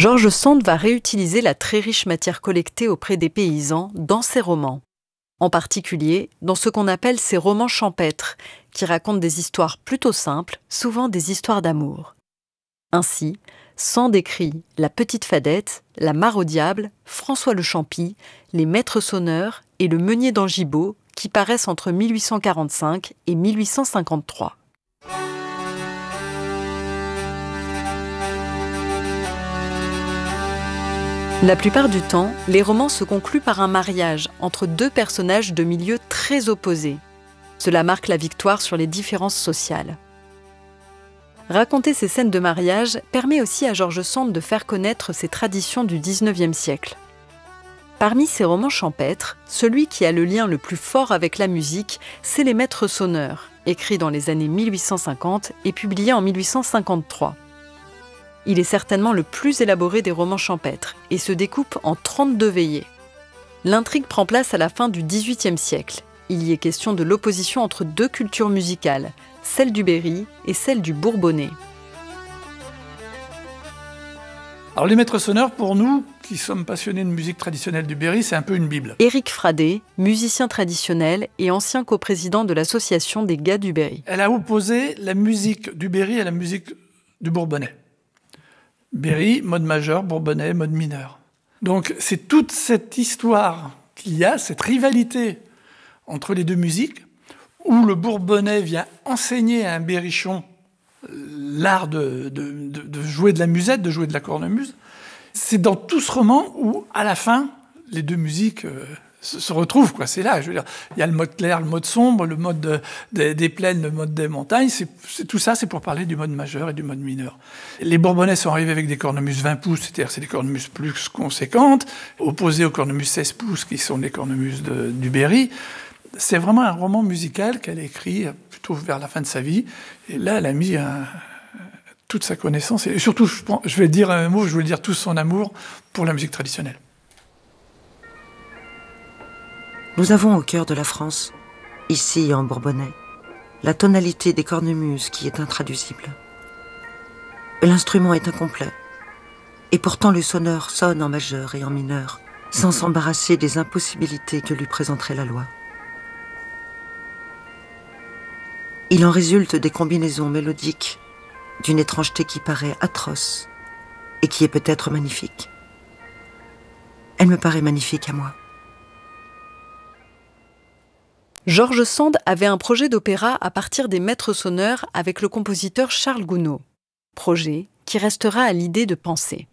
George Sand va réutiliser la très riche matière collectée auprès des paysans dans ses romans. En particulier dans ce qu'on appelle ses romans champêtres, qui racontent des histoires plutôt simples, souvent des histoires d'amour. Ainsi, Sand écrit La Petite Fadette, La Mare au Diable, François le Champy, Les Maîtres Sonneurs et Le Meunier d'Angibault, qui paraissent entre 1845 et 1853. La plupart du temps, les romans se concluent par un mariage entre deux personnages de milieux très opposés. Cela marque la victoire sur les différences sociales. Raconter ces scènes de mariage permet aussi à George Sand de faire connaître ses traditions du XIXe siècle. Parmi ses romans champêtres, celui qui a le lien le plus fort avec la musique, c'est Les Maîtres Sonneurs, écrit dans les années 1850 et publié en 1853. Il est certainement le plus élaboré des romans champêtres et se découpe en 32 veillées. L'intrigue prend place à la fin du XVIIIe siècle. Il y est question de l'opposition entre deux cultures musicales, celle du Berry et celle du Bourbonnais. Alors les Maîtres Sonneurs, pour nous, qui sommes passionnés de musique traditionnelle du Berry, c'est un peu une bible. Éric Fradé, musicien traditionnel et ancien coprésident de l'association des Gars du Berry. Elle a opposé la musique du Berry à la musique du Bourbonnais. Berry, mode majeur, Bourbonnais, mode mineur. Donc c'est toute cette histoire qu'il y a, cette rivalité entre les deux musiques, où le Bourbonnais vient enseigner à un berrichon l'art de jouer de la musette, de jouer de la cornemuse. C'est dans tout ce roman où, à la fin, les deux musiques se retrouvent, quoi. C'est là, je veux dire, il y a le mode clair, le mode sombre, le mode des plaines, le mode des montagnes. Tout ça, c'est pour parler du mode majeur et du mode mineur. Les Bourbonnais sont arrivés avec des cornemuses 20 pouces, c'est-à-dire c'est des cornemuses plus conséquentes, opposées aux cornemuses 16 pouces, qui sont les cornemuses du Berry. C'est vraiment un roman musical qu'elle a écrit plutôt vers la fin de sa vie. Et là, elle a mis toute sa connaissance. Et surtout, je vais dire un mot, je vais dire tout son amour pour la musique traditionnelle. Nous avons au cœur de la France, ici en Bourbonnais, la tonalité des cornemuses qui est intraduisible. L'instrument est incomplet, et pourtant le sonneur sonne en majeur et en mineur, sans s'embarrasser des impossibilités que lui présenterait la loi. Il en résulte des combinaisons mélodiques d'une étrangeté qui paraît atroce et qui est peut-être magnifique. Elle me paraît magnifique à moi. George Sand avait un projet d'opéra à partir des Maîtres Sonneurs avec le compositeur Charles Gounod. Projet qui restera à l'idée de penser.